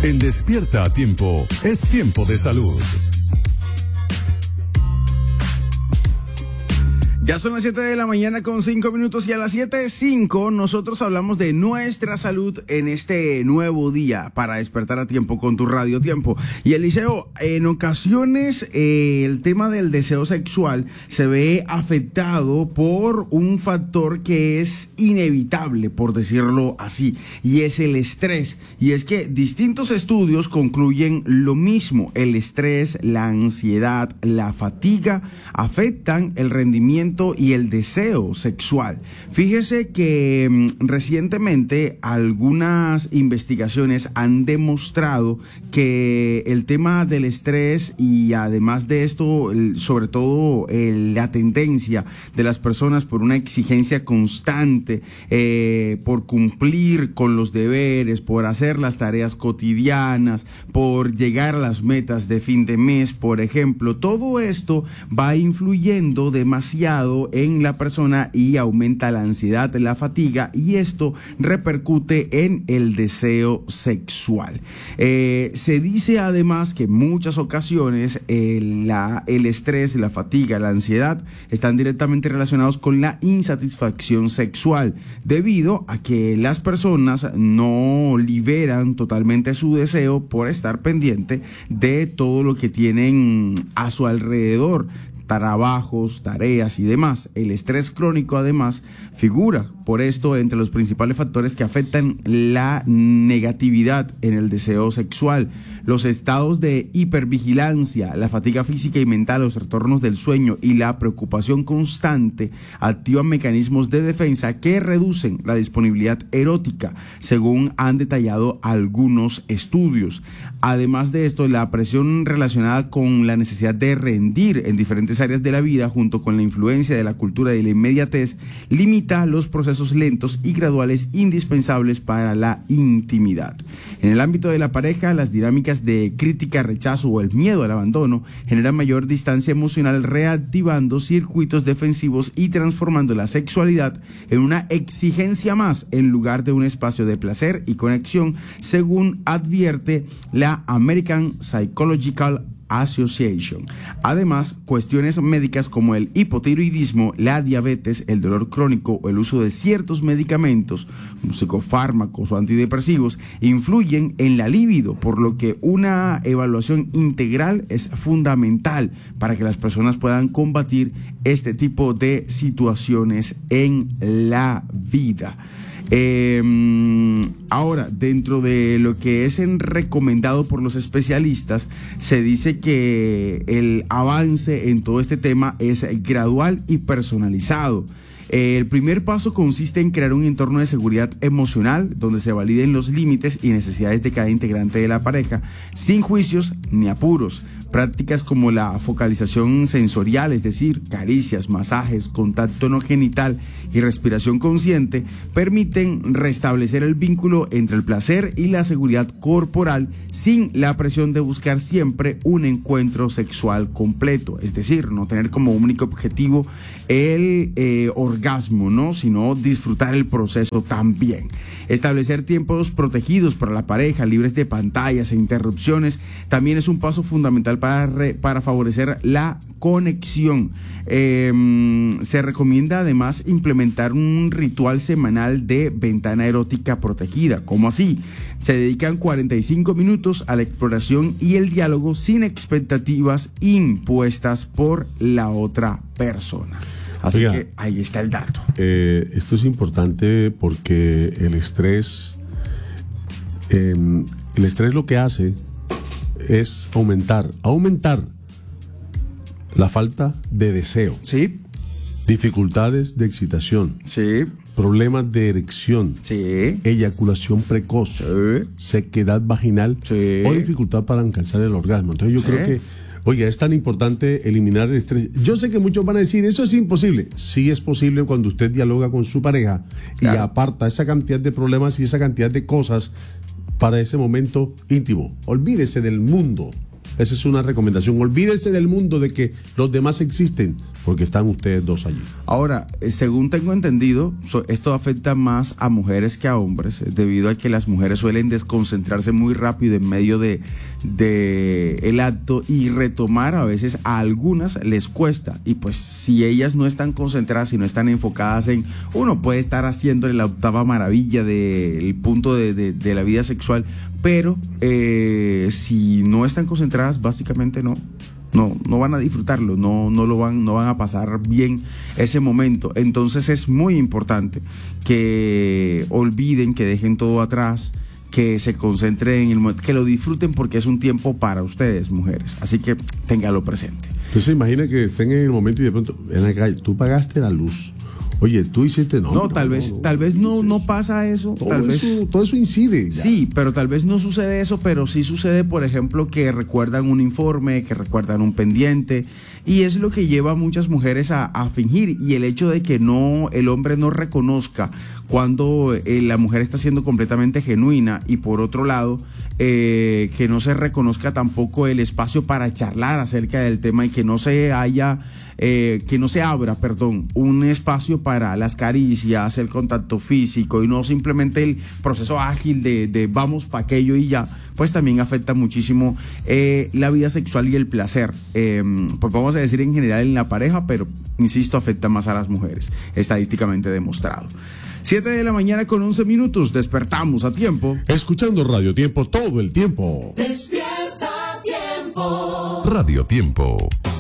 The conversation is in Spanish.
En Despierta a Tiempo, es tiempo de salud. Ya son las 7 de la mañana con 5 minutos y a las 7:05 nosotros hablamos de nuestra salud en este nuevo día para despertar a tiempo con tu Radio Tiempo. Y Eliseo, en ocasiones el tema del deseo sexual se ve afectado por un factor que es inevitable, por decirlo así, y es el estrés. Y es que distintos estudios concluyen lo mismo: el estrés, la ansiedad, la fatiga afectan el rendimiento y el deseo sexual. Fíjese que recientemente algunas investigaciones han demostrado que el tema del estrés y además de esto, sobre todo la tendencia de las personas por una exigencia constante, por cumplir con los deberes, por hacer las tareas cotidianas, por llegar a las metas de fin de mes, por ejemplo, todo esto va influyendo demasiado en la persona y aumenta la ansiedad, la fatiga, y esto repercute en el deseo sexual. Se dice además que en muchas ocasiones el estrés, la fatiga, la ansiedad están directamente relacionados con la insatisfacción sexual, debido a que las personas no liberan totalmente su deseo por estar pendiente de todo lo que tienen a su alrededor, trabajos, tareas y demás. El estrés crónico además figura por esto entre los principales factores que afectan la negatividad en el deseo sexual. Los estados de hipervigilancia, la fatiga física y mental, los trastornos del sueño y la preocupación constante activan mecanismos de defensa que reducen la disponibilidad erótica, según han detallado algunos estudios. Además de esto, la presión relacionada con la necesidad de rendir en diferentes áreas de la vida, junto con la influencia de la cultura de la inmediatez, limita los procesos lentos y graduales indispensables para la intimidad. En el ámbito de la pareja, las dinámicas de crítica, rechazo o el miedo al abandono generan mayor distancia emocional, reactivando circuitos defensivos y transformando la sexualidad en una exigencia más en lugar de un espacio de placer y conexión, según advierte la American Psychological Association. Además, cuestiones médicas como el hipotiroidismo, la diabetes, el dolor crónico o el uso de ciertos medicamentos como psicofármacos o antidepresivos influyen en la libido, por lo que una evaluación integral es fundamental para que las personas puedan combatir este tipo de situaciones en la vida. Ahora, dentro de lo que es recomendado por los especialistas, se dice que el avance en todo este tema es gradual y personalizado. El primer paso consiste en crear un entorno de seguridad emocional donde se validen los límites y necesidades de cada integrante de la pareja, sin juicios ni apuros. Prácticas como la focalización sensorial, es decir, caricias, masajes, contacto no genital y respiración consciente, permiten restablecer el vínculo entre el placer y la seguridad corporal sin la presión de buscar siempre un encuentro sexual completo, es decir, no tener como único objetivo el orgasmo, ¿no?, sino disfrutar el proceso también. Establecer tiempos protegidos para la pareja, libres de pantallas e interrupciones, también es un paso fundamental para favorecer la conexión. Se recomienda además implementar un ritual semanal de ventana erótica protegida. ¿Cómo así? Se dedican 45 minutos a la exploración y el diálogo sin expectativas impuestas por la otra persona. Así Oiga, que ahí está el dato. Esto es importante porque el estrés lo que hace es aumentar la falta de deseo. Sí. Dificultades de excitación. Sí. Problemas de erección. Sí. Eyaculación precoz. Sí. Sequedad vaginal. Sí. O dificultad para alcanzar el orgasmo. Entonces yo creo que, oiga, es tan importante eliminar el estrés. Yo sé que muchos van a decir, eso es imposible. Sí es posible cuando usted dialoga con su pareja, claro, y aparta esa cantidad de problemas y esa cantidad de cosas para ese momento íntimo. Olvídese del mundo. Esa es una recomendación. Olvídese del mundo, de que los demás existen. porque están ustedes dos allí. Ahora, según tengo entendido, esto afecta más a mujeres que a hombres, debido a que las mujeres suelen desconcentrarse muy rápido en medio de el acto, y retomar a veces a algunas les cuesta. Y pues si ellas no están concentradas, si no están enfocadas en, uno puede estar haciéndole la octava maravilla del punto de la vida sexual, pero si no están concentradas, básicamente no van a disfrutarlo, no van a pasar bien ese momento. Entonces es muy importante que olviden, que dejen todo atrás, que se concentren en el momento, que lo disfruten, porque es un tiempo para ustedes, mujeres. Así que téngalo presente. Entonces imagina que estén en el momento y de pronto, ven acá, tú pagaste la luz. Oye, tú hiciste tal vez no pasa eso. Todo eso incide. Ya. Sí, pero tal vez no sucede eso, pero sí sucede, por ejemplo, que recuerdan un informe, que recuerdan un pendiente, y es lo que lleva a muchas mujeres a fingir. Y el hecho de que el hombre no reconozca cuando la mujer está siendo completamente genuina, y por otro lado, que no se reconozca tampoco el espacio para charlar acerca del tema, y que no se abra un espacio para las caricias, el contacto físico, y no simplemente el proceso ágil de vamos pa' aquello y ya, pues también afecta muchísimo la vida sexual y el placer, pues vamos a decir en general en la pareja, pero insisto, afecta más a las mujeres, estadísticamente demostrado. 7 de la mañana con 11 minutos, despertamos a tiempo. Escuchando Radio Tiempo todo el tiempo. Despierta Tiempo. Radio Tiempo.